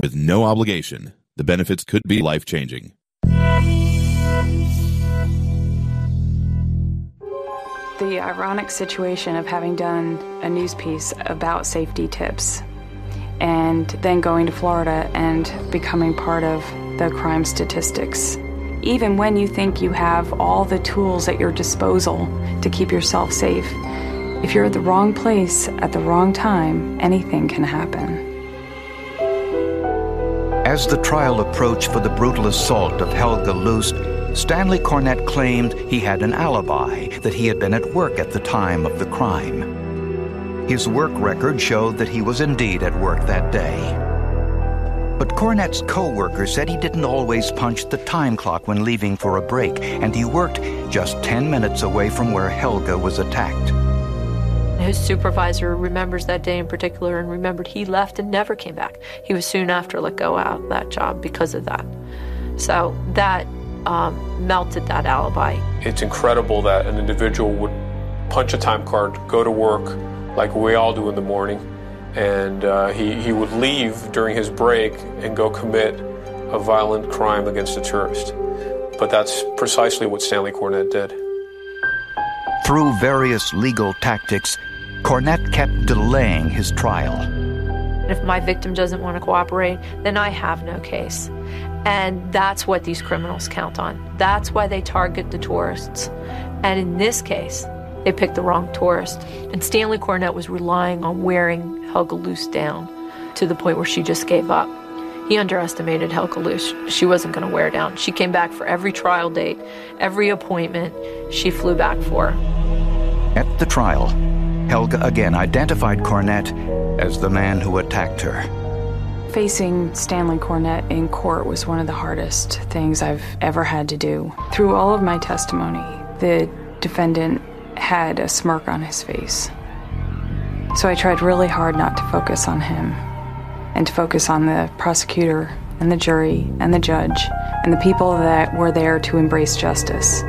with no obligation. The benefits could be life-changing. The ironic situation of having done a news piece about safety tips and then going to Florida and becoming part of the crime statistics. Even when you think you have all the tools at your disposal to keep yourself safe, if you're at the wrong place at the wrong time, anything can happen. As the trial approached for the brutal assault of Helga Lust, Stanley Cornett claimed he had an alibi, that he had been at work at the time of the crime. His work record showed that he was indeed at work that day. But Cornett's co-worker said he didn't always punch the time clock when leaving for a break, and he worked just 10 minutes away from where Helga was attacked. His supervisor remembers that day in particular and remembered he left and never came back. He was soon after let go out of that job because of that. So that melted that alibi. It's incredible that an individual would punch a time card, go to work like we all do in the morning, and he would leave during his break and go commit a violent crime against a tourist. But that's precisely what Stanley Cornett did. Through various legal tactics, Cornett kept delaying his trial. If my victim doesn't want to cooperate, then I have no case. And that's what these criminals count on. That's why they target the tourists. And in this case, they picked the wrong tourist. And Stanley Cornett was relying on wearing Helga Lust down to the point where she just gave up. He underestimated Helga Lust. She wasn't going to wear down. She came back for every trial date, every appointment she flew back for. At the trial, Helga again identified Cornett as the man who attacked her. Facing Stanley Cornett in court was one of the hardest things I've ever had to do. Through all of my testimony, the defendant had a smirk on his face. So I tried really hard not to focus on him and to focus on the prosecutor and the jury and the judge and the people that were there to embrace justice.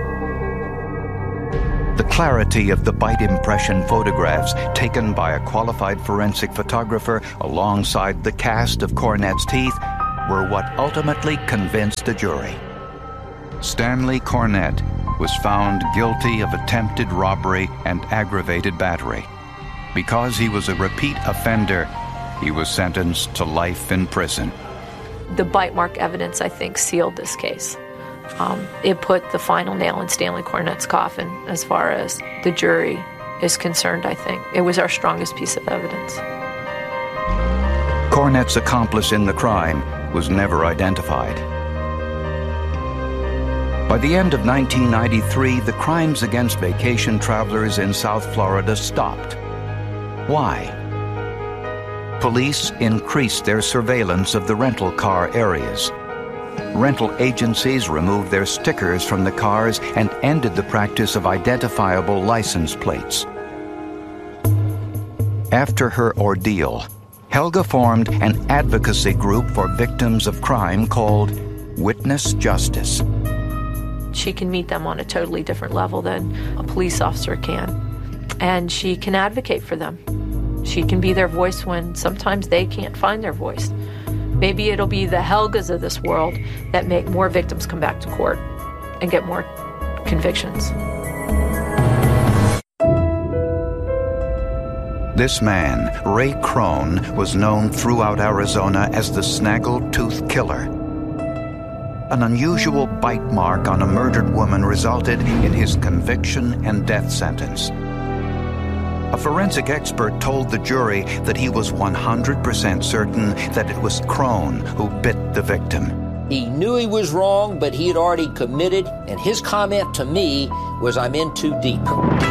The clarity of the bite impression photographs taken by a qualified forensic photographer alongside the cast of Cornett's teeth were what ultimately convinced the jury. Stanley Cornett was found guilty of attempted robbery and aggravated battery. Because he was a repeat offender, he was sentenced to life in prison. The bite mark evidence, I think, sealed this case. It put the final nail in Stanley Cornett's coffin as far as the jury is concerned, I think. It was our strongest piece of evidence. Cornett's accomplice in the crime was never identified. By the end of 1993, the crimes against vacation travelers in South Florida stopped. Why? Police increased their surveillance of the rental car areas. Rental agencies removed their stickers from the cars and ended the practice of identifiable license plates. After her ordeal, Helga formed an advocacy group for victims of crime called Witness Justice. She can meet them on a totally different level than a police officer can. And she can advocate for them. She can be their voice when sometimes they can't find their voice. Maybe it'll be the Helgas of this world that make more victims come back to court and get more convictions. This man, Ray Crone, was known throughout Arizona as the Snaggletooth Killer. An unusual bite mark on a murdered woman resulted in his conviction and death sentence. A forensic expert told the jury that he was 100% certain that it was Crone who bit the victim. He knew he was wrong, but he had already committed, and his comment to me was, "I'm in too deep."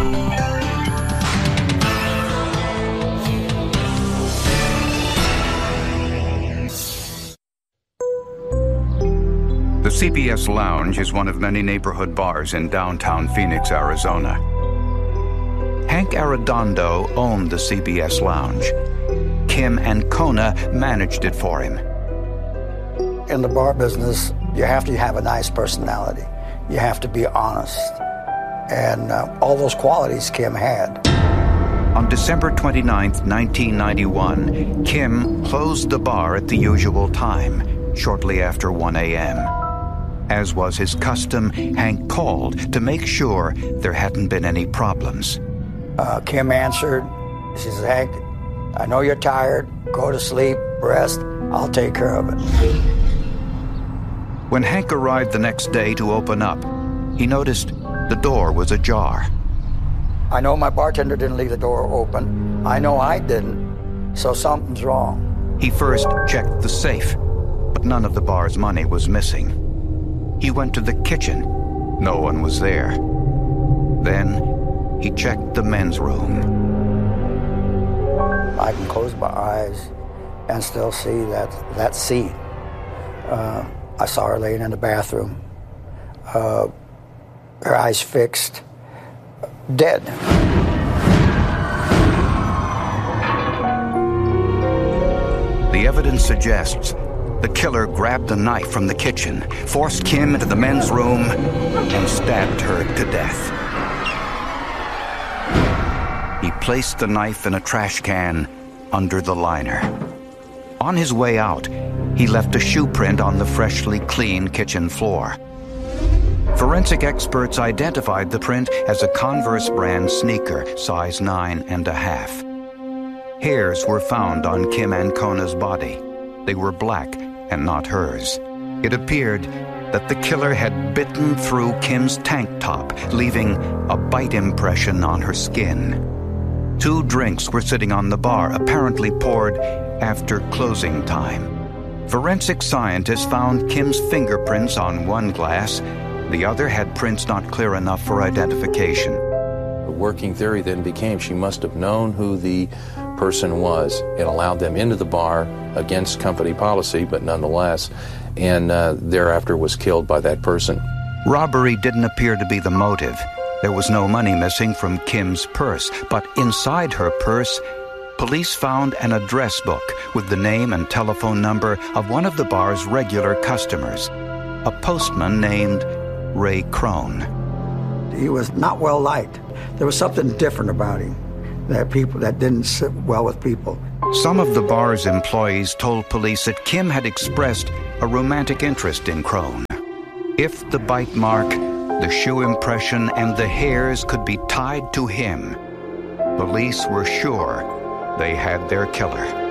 The CBS Lounge is one of many neighborhood bars in downtown Phoenix, Arizona. Hank Arredondo owned the CBS Lounge. Kim Ancona managed it for him. In the bar business, you have to have a nice personality. You have to be honest. And all those qualities Kim had. On December 29, 1991, Kim closed the bar at the usual time, shortly after 1 a.m. As was his custom, Hank called to make sure there hadn't been any problems. Kim answered. She says, Hank, I know you're tired. Go to sleep, rest. I'll take care of it. When Hank arrived the next day to open up, he noticed the door was ajar. I know my bartender didn't leave the door open. I know I didn't, so something's wrong. He first checked the safe, but none of the bar's money was missing. He went to the kitchen. No one was there. Then he checked the men's room. I can close my eyes and still see that scene. I saw her laying in the bathroom, her eyes fixed, dead. The evidence suggests the killer grabbed a knife from the kitchen, forced Kim into the men's room, and stabbed her to death. He placed the knife in a trash can under the liner. On his way out, he left a shoe print on the freshly cleaned kitchen floor. Forensic experts identified the print as a Converse brand sneaker, size 9.5. Hairs were found on Kim Ancona's body. They were black and not hers. It appeared that the killer had bitten through Kim's tank top, leaving a bite impression on her skin. 2 drinks were sitting on the bar, apparently poured after closing time. Forensic scientists found Kim's fingerprints on one glass. The other had prints not clear enough for identification. The working theory then became she must have known who the person was. It allowed them into the bar against company policy, but nonetheless, and thereafter was killed by that person. Robbery didn't appear to be the motive. There was no money missing from Kim's purse, but inside her purse, police found an address book with the name and telephone number of one of the bar's regular customers, a postman named Ray Crone. He was not well liked. There was something different about him that didn't sit well with people. Some of the bar's employees told police that Kim had expressed a romantic interest in Crone. If the bite mark, the shoe impression, and the hairs could be tied to him, police were sure they had their killer.